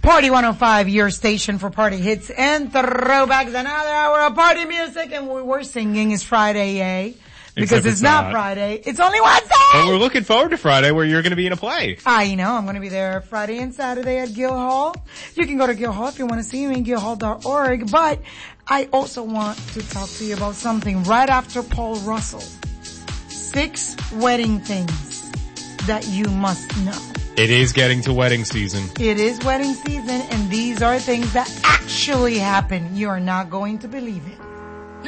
Party 105, your station for party hits and throwbacks. Another hour of party music, and we were singing is Friday, eh? Because it's not Friday. It's only Wednesday! But we're looking forward to Friday where you're going to be in a play. I know. I'm going to be there Friday and Saturday at Guildhall. You can go to Guildhall if you want to see me, guildhall.org. But I also want to talk to you about something right after Paul Russell. 6 wedding things that you must know. It is getting to wedding season. It is wedding season, and these are things that actually happen. You are not going to believe it.